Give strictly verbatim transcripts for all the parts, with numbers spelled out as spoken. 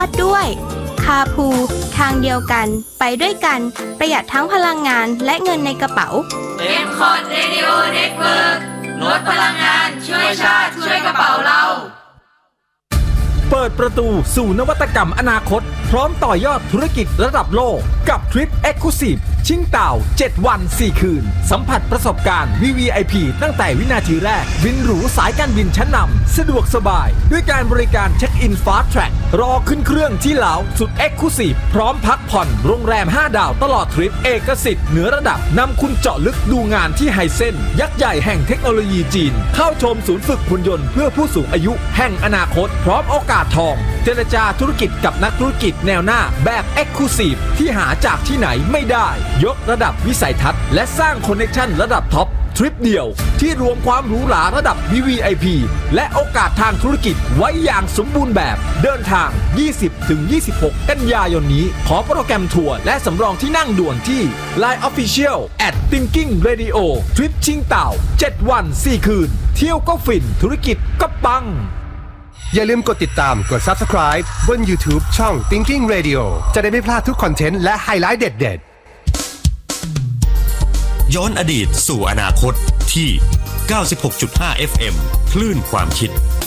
ด้วยคาพูทางเดียวกันไปด้วยกันประหยัดทั้งพลังงานและเงินในกระเป๋าเอ็ม คอร์ด Radio Network ลดพลังงานช่วยชาติช่วยกระเป๋าเราเปิดประตูสู่นวัตกรรมอนาคตพร้อมต่อยอดธุรกิจระดับโลกกับทริป Exclusive ชิงเต่าเจ็ดวันสี่คืนสัมผัสประสบการณ์ วี วี ไอ พี ตั้งแต่วินาทีแรกบินหรูสายการบินชั้นนำสะดวกสบายด้วยการบริการเช็คอิน Fast Track รอขึ้นเครื่องที่ลาวสุด Exclusive พร้อมพักผ่อนโรงแรมห้าดาวตลอดทริปเอกสิทธิ์เหนือระดับนำคุณเจาะลึกดูงานที่ไฮเซนยักษ์ใหญ่แห่งเทคโนโลยีจีนเข้าชมศูนย์ฝึกหุ่นยนต์เพื่อผู้สูงอายุแห่งอนาคตพร้อมโอกาสทองเจรจาธุรกิจกับนักธุรกิจแนวหน้าแบบ Exclusive ที่หาจากที่ไหนไม่ได้ยกระดับวิสัยทัศน์และสร้างคอนเนคชั่นระดับท็อปทริปเดียวที่รวมความหรูหราระดับ วี วี ไอ พี และโอกาสทางธุรกิจไว้อย่างสมบูรณ์แบบเดินทาง ยี่สิบถึงยี่สิบหก กันยายนนี้ขอโปรแกรมทัวร์และสำรองที่นั่งด่วนที่ ไลน์ Official แอท Thinking Radio ทริปชิงเต่าเจ็ดวันสี่คืนเที่ยวก็ฟินธุรกิจก็ปังอย่าลืมกดติดตามกด Subscribe บน YouTube ช่อง Thinking Radio จะได้ไม่พลาดทุกคอนเทนต์และไฮไลท์เด็ดๆย้อนอดีตสู่อนาคตที่ เก้าสิบหกจุดห้า เอฟ เอ็ม คลื่นความคิด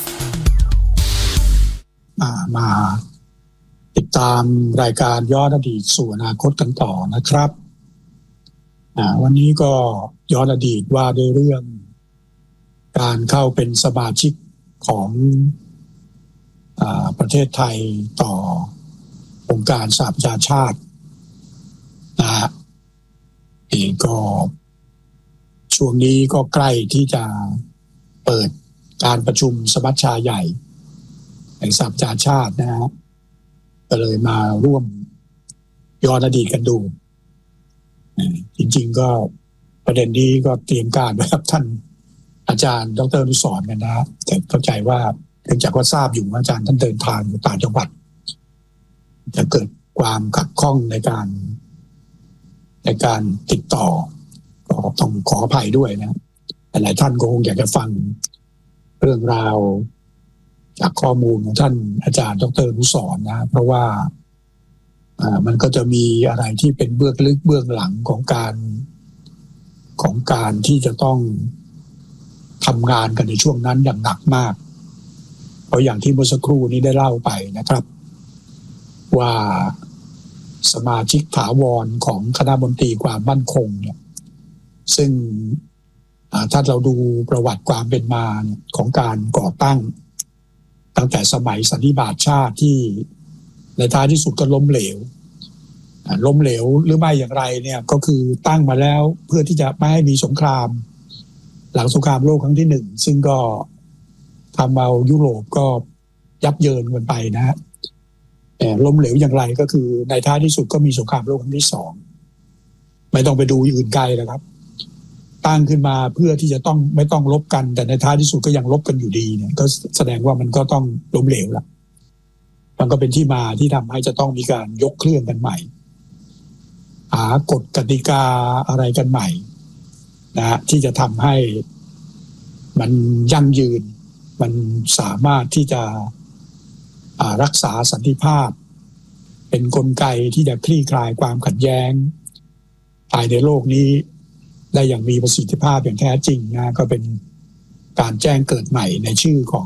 มามาติดตามรายการย้อนอดีตสู่อนาคตกันต่อนะครับอ่าวันนี้ก็ย้อนอดีตว่าด้วยเรื่องการเข้าเป็นสมาชิกของอ่าประเทศไทยต่อองค์การสหประชาชาตินะฮะเองก็ช่วงนี้ก็ใกล้ที่จะเปิดการประชุมสมัชชาใหญ่แห่งสหประชาชาตินะฮะก็เลยมาร่วมย้อนอดีตกันดูจริงๆก็ประเด็นนี้ก็เตรียมการไว้กับท่านอาจารย์ดร.อนุสรณ์กันนะแต่เข้าใจว่าเนื่องจากว่าทราบอยู่ว่าอาจารย์ท่านเดินทางอยู่ต่างจังหวัดจะเกิดความขัดข้องในการในการติดต่อก็ต้องขออภัยด้วยนะหลายท่านก็คงอยากจะฟังเรื่องราวจากข้อมูลของท่านอาจารย์ดร.อนุสรณ์นะเพราะว่าอ่ามันก็จะมีอะไรที่เป็นเบื้องลึกเบื้องหลังของการของการที่จะต้องทำงานกันในช่วงนั้นอย่างหนักมากเพราะอย่างที่เมื่อสักครู่นี้ได้เล่าไปนะครับว่าสมาชิกถาวรของคณะมนตรีความมั่นคงเนี่ยซึ่งถ้าเราดูประวัติความเป็นมาของการก่อตั้งตั้งแต่สมัยสันนิบาตชาติที่ในท้ายที่สุดก็ล้มเหลวล้มเหลวหรือไม่อย่างไรเนี่ยก็คือตั้งมาแล้วเพื่อที่จะไม่ให้มีสงครามหลังสงครามโลกครั้งที่หนึ่งซึ่งก็ทำเอายุโรปก็ยับเยินกันไปนะฮะแต่ล้มเหลวอย่างไรก็คือในท้ายที่สุดก็มีสงครามโลกครั้งที่สองไม่ต้องไปดูอื่นไกลแล้วครับตั้งขึ้นมาเพื่อที่จะต้องไม่ต้องลบกันแต่ในท้ายที่สุดก็ยังลบกันอยู่ดีเนี่ยก็แสดงว่ามันก็ต้องล้มเหลวละมันก็เป็นที่มาที่ทำให้จะต้องมีการยกเครื่องกันใหม่หากฎกติกาอะไรกันใหม่นะที่จะทำให้มันยั่งยืนมันสามารถที่จะรักษาสันติภาพเป็นกลไกที่จะคลี่คลายความขัดแย้งภายในโลกนี้ได้อย่างมีประสิทธิภาพอย่างแท้จริงนะก็เป็นการแจ้งเกิดใหม่ในชื่อของ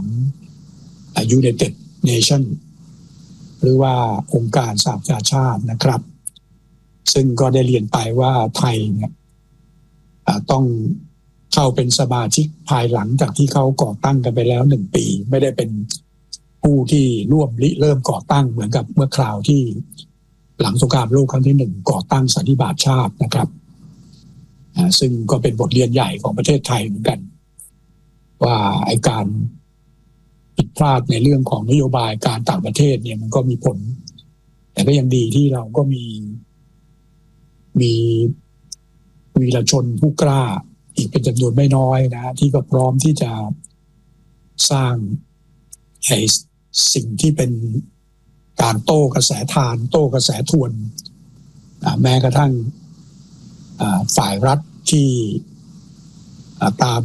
United Nations หรือว่าองค์การสหประชาชาตินะครับซึ่งก็ได้เรียนไปว่าไทยเนี่ยต้องเข้าเป็นสมาชิกภายหลังจากที่เขาก่อตั้งกันไปแล้วหนึ่งปีไม่ได้เป็นผู้ที่ร่วมริเริ่มก่อตั้งเหมือนกับเมื่อคราวที่หลังสงครามโลกครั้งที่หนึ่งก่อตั้งสันนิบาตชาตินะครับซึ่งก็เป็นบทเรียนใหญ่ของประเทศไทยเหมือนกันว่าไอ้การผิดพลาดในเรื่องของนโยบายการต่างประเทศเนี่ยมันก็มีผลแต่ก็ยังดีที่เราก็มีมีวีรชนผู้กล้าอีกเป็นจำนวนไม่น้อยนะที่ก็พร้อมที่จะสร้างไอ้สิ่งที่เป็นการโต้กระแสทานโต้กระแสทวนแม้กระทั่งฝ่ายรัฐที่ตาม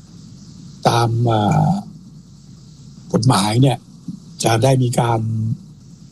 ตามกฎหมายเนี่ยจะได้มีการ